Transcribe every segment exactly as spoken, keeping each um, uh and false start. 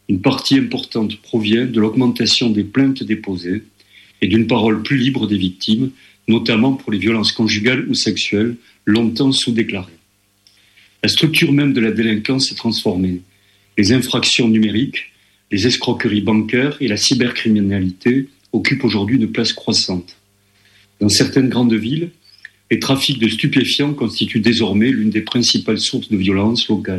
Une partie importante provient de l'augmentation des plaintes déposées et d'une parole plus libre des victimes, notamment pour les violences conjugales ou sexuelles, longtemps sous-déclarées. La structure même de la délinquance s'est transformée. Les infractions numériques, les escroqueries bancaires et la cybercriminalité occupent aujourd'hui une place croissante. Dans certaines grandes villes, les trafics de stupéfiants constituent désormais l'une des principales sources de violence locales.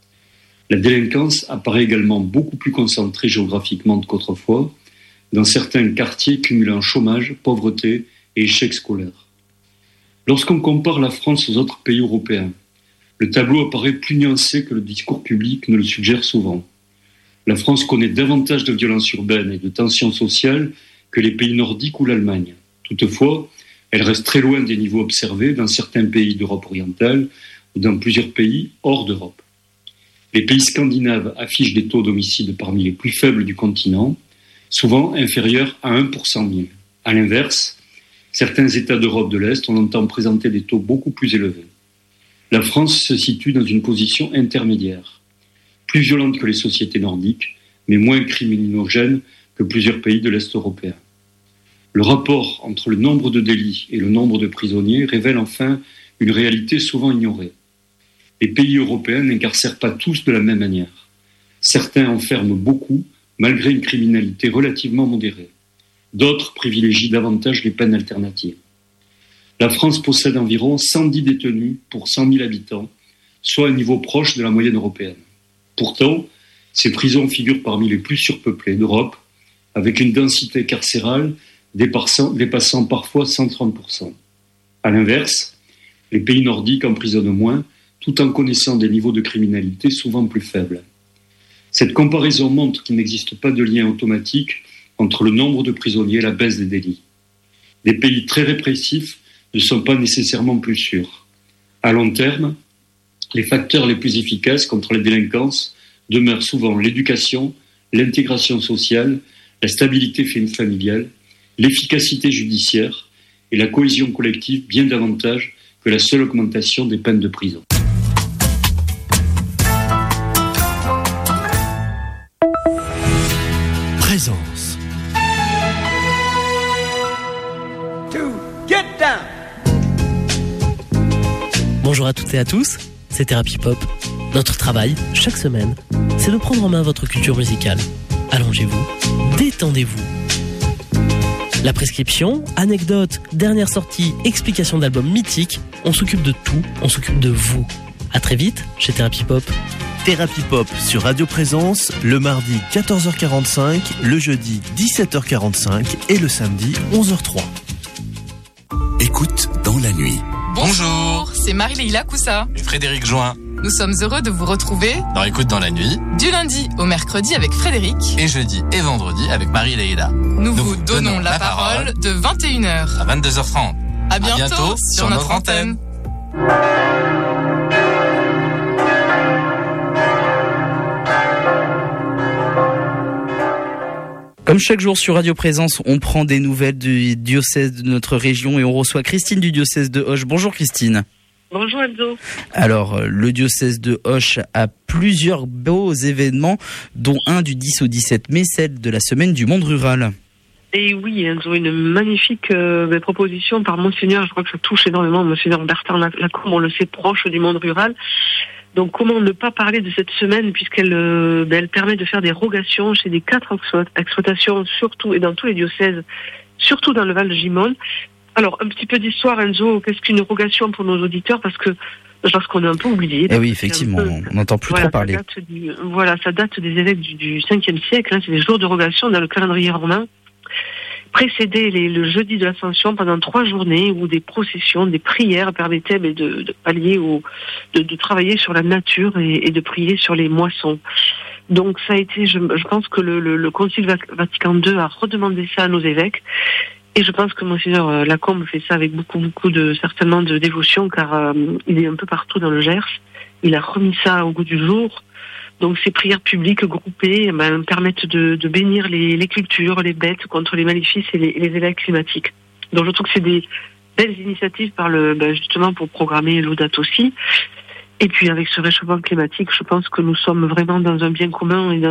La délinquance apparaît également beaucoup plus concentrée géographiquement qu'autrefois, dans certains quartiers cumulant chômage, pauvreté et échec scolaire. Lorsqu'on compare la France aux autres pays européens, le tableau apparaît plus nuancé que le discours public ne le suggère souvent. La France connaît davantage de violences urbaines et de tensions sociales que les pays nordiques ou l'Allemagne. Toutefois, elle reste très loin des niveaux observés dans certains pays d'Europe orientale ou dans plusieurs pays hors d'Europe. Les pays scandinaves affichent des taux d'homicide parmi les plus faibles du continent, souvent inférieurs à un pour cent mille. À l'inverse, certains États d'Europe de l'Est ont longtemps présenté des taux beaucoup plus élevés. La France se situe dans une position intermédiaire, plus violente que les sociétés nordiques, mais moins criminogène que plusieurs pays de l'Est européen. Le rapport entre le nombre de délits et le nombre de prisonniers révèle enfin une réalité souvent ignorée. Les pays européens n'incarcèrent pas tous de la même manière. Certains enferment beaucoup, malgré une criminalité relativement modérée. D'autres privilégient davantage les peines alternatives. La France possède environ cent dix détenus pour cent mille habitants, soit un niveau proche de la moyenne européenne. Pourtant, ces prisons figurent parmi les plus surpeuplées d'Europe, avec une densité carcérale dépassant, dépassant parfois cent trente pour cent. À l'inverse, les pays nordiques emprisonnent moins, tout en connaissant des niveaux de criminalité souvent plus faibles. Cette comparaison montre qu'il n'existe pas de lien automatique entre le nombre de prisonniers et la baisse des délits. Des pays très répressifs ne sont pas nécessairement plus sûrs. À long terme, les facteurs les plus efficaces contre la délinquance demeurent souvent l'éducation, l'intégration sociale, la stabilité familiale, l'efficacité judiciaire et la cohésion collective bien davantage que la seule augmentation des peines de prison. Présence. Bonjour à toutes et à tous, c'est Thérapie Pop. Notre travail, chaque semaine, c'est de prendre en main votre culture musicale. Allongez-vous, détendez-vous. La prescription, anecdotes, dernière sortie, explication d'albums mythiques, on s'occupe de tout, on s'occupe de vous. À très vite chez Thérapie Pop. Thérapie Pop sur Radio Présence, le mardi quatorze heures quarante-cinq, le jeudi dix-sept heures quarante-cinq et le samedi onze heures trois. Écoute dans la nuit. Bonjour, c'est Marie-Leila Coussa et Frédéric Join. Nous sommes heureux de vous retrouver dans Écoute dans la nuit, du lundi au mercredi avec Frédéric et jeudi et vendredi avec Marie-Leila. Nous, Nous vous donnons, donnons la parole, parole de vingt et une heures à vingt-deux heures trente. À bientôt, à bientôt sur, sur notre antenne. antenne. Comme chaque jour sur Radio Présence, on prend des nouvelles du diocèse de notre région et on reçoit Christine du diocèse de Auch. Bonjour Christine. Bonjour Enzo. Alors, le diocèse de Auch a plusieurs beaux événements, dont un du dix au dix-sept mai, celle de la semaine du monde rural. Et oui, Enzo, une magnifique euh, proposition par Monseigneur, je crois que ça touche énormément Monseigneur Bertrand Lacombe, on le sait, proche du monde rural. Donc comment ne pas parler de cette semaine puisqu'elle euh, ben, elle permet de faire des rogations chez des quatre exploitations, surtout et dans tous les diocèses, surtout dans le Val de Gimone. Alors un petit peu d'histoire, Enzo, qu'est-ce qu'une rogation pour nos auditeurs, parce que je pense qu'on a un peu oublié. Eh oui, effectivement, peu, on n'entend plus voilà, trop parler. Ça date du, voilà, ça date des évêques du, du cinquième siècle, hein, c'est des jours de rogation dans le calendrier romain. Précédé les, le jeudi de l'Ascension pendant trois journées où des processions, des prières permettaient de, de pallier au, de, de travailler sur la nature et, et de prier sur les moissons. Donc ça a été, je, je pense que le, le, le Concile Vatican deux a redemandé ça à nos évêques. Et je pense que Monseigneur Lacombe fait ça avec beaucoup, beaucoup de, certainement de dévotion, car euh, il est un peu partout dans le Gers. Il a remis ça au goût du jour. Donc ces prières publiques groupées ben, permettent de, de bénir les, les cultures, les bêtes contre les maléfices et les, les éveils climatiques. Donc je trouve que c'est des belles initiatives par le, ben, justement pour programmer Laudato aussi. Et puis avec ce réchauffement climatique, je pense que nous sommes vraiment dans un bien commun et dans